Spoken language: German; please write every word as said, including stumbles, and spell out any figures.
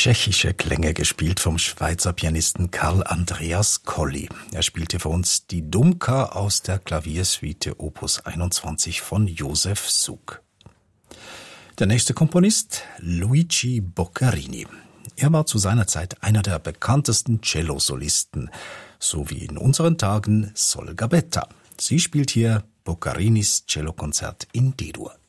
tschechische Klänge gespielt vom Schweizer Pianisten Karl Andreas Colli. Er spielte für uns die Dumka aus der Klaviersuite Opus einundzwanzig von Josef Suk. Der nächste Komponist, Luigi Boccherini. Er war zu seiner Zeit einer der bekanntesten Cellosolisten, so wie in unseren Tagen Sol Gabetta. Sie spielt hier Boccherinis Cellokonzert in D-Dur.